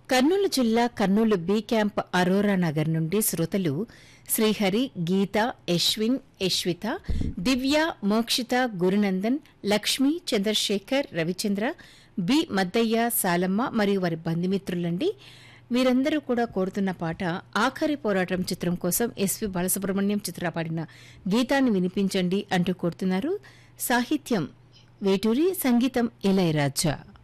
కర్నూలు జిల్లా Kurnool B camp Arora Nagar నుండి శ్రోతలు శ్రీహరి, గీత, యశ్విన్, యశ్విత, దివ్య, మోక్షిత, గురునందన్, లక్ష్మి, చంద్రశేఖర్, రవిచంద్ర, బి మద్దయ్య, సాలమ్మ మరియు వారి బంధుమిత్రులండి. వీరందరూ కూడా కోరుతున్న పాట ఆఖరి పోరాటం చిత్రం కోసం ఎస్వి బాలసుబ్రహ్మణ్యం చిత్ర పాడిన గీతాన్ని వినిపించండి అంటూ కోరుతున్నారు. సాహిత్యం వేటూరి, సంగీతం ఇళయరాజా.